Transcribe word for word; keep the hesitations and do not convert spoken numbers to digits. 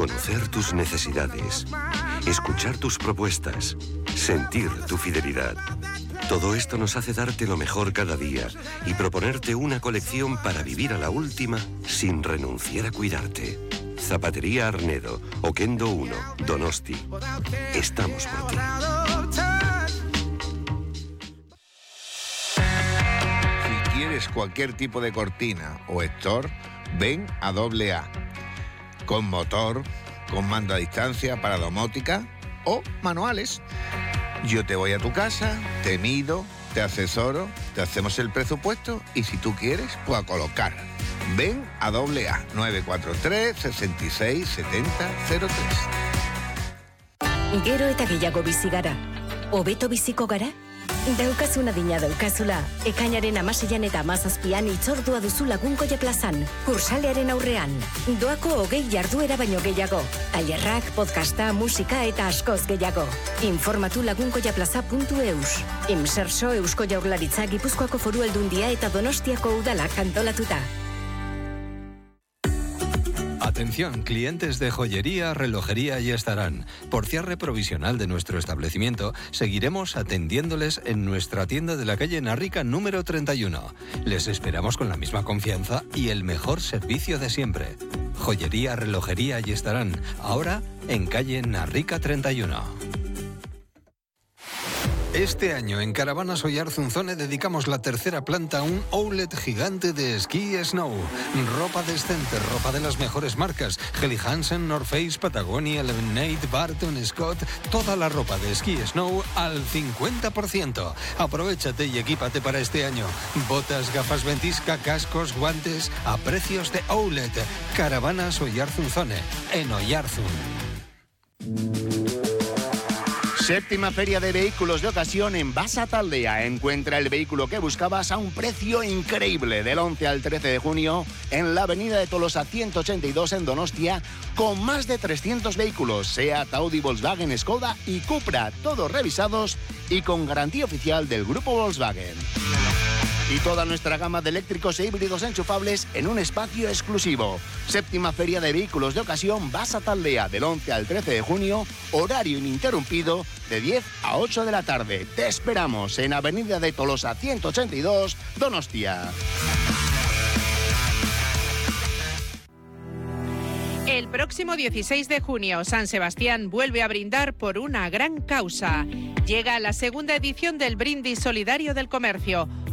conocer tus necesidades, escuchar tus propuestas, sentir tu fidelidad. Todo esto nos hace darte lo mejor cada día y proponerte una colección para vivir a la última sin renunciar a cuidarte. Zapatería Arnedo, Oquendo uno, Donosti. Estamos por ti. Si quieres cualquier tipo de cortina o store, ven a doble A. Con motor, con mando a distancia para domótica o manuales. Yo te voy a tu casa, te mido, te asesoro, te hacemos el presupuesto y si tú quieres, pues a colocar. Ven a doble A, nueve cuatro tres, seis seis, siete cero cero tres. Gero eta gehiago bizi gara. Hobeto biziko gara? Daukazuna dina daukazula. Ekainaren amaseian eta amazazpian itzordua duzu Lagunkoia plazan. Kursalearen aurrean. Doako hogei jarduera baino gehiago. Tailerrak, podcasta, musika eta askoz gehiago. Informatu lagunkoiaplaza puntu eus. Imserso Eusko Jaurlaritza, Gipuzkoako Foru Aldundia eta Donostiako udalak antolatuta. Atención, clientes de joyería, relojería y estarán. Por cierre provisional de nuestro establecimiento, seguiremos atendiéndoles en nuestra tienda de la calle Narrica número treinta y uno. Les esperamos con la misma confianza y el mejor servicio de siempre. Joyería, relojería y estarán. Ahora en calle Narrica treinta y uno. Este año en Caravanas Oyarzunzone dedicamos la tercera planta a un outlet gigante de esquí y snow. Ropa decente, ropa de las mejores marcas. Helly Hansen, North Face, Patagonia, Lemonade, Barton, Scott. Toda la ropa de esquí y snow al cincuenta por ciento. Aprovechate y equípate para este año. Botas, gafas ventisca, cascos, guantes a precios de outlet. Caravanas Oyarzunzone, en Oyarzun. Séptima Feria de Vehículos de Ocasión en Basa Taldea. Encuentra el vehículo que buscabas a un precio increíble del once al trece de junio en la avenida de Tolosa ciento ochenta y dos en Donostia, con más de trescientos vehículos, Seat, Audi, Volkswagen, Skoda y Cupra, todos revisados y con garantía oficial del grupo Volkswagen. Y toda nuestra gama de eléctricos e híbridos enchufables en un espacio exclusivo. Séptima Feria de Vehículos de Ocasión Basa Taldea, del once al trece de junio, horario ininterrumpido de diez a ocho de la tarde. Te esperamos en avenida de Tolosa ciento ochenta y dos, Donostia. El próximo dieciséis de junio, San Sebastián vuelve a brindar por una gran causa. Llega la segunda edición del Brindis Solidario del Comercio.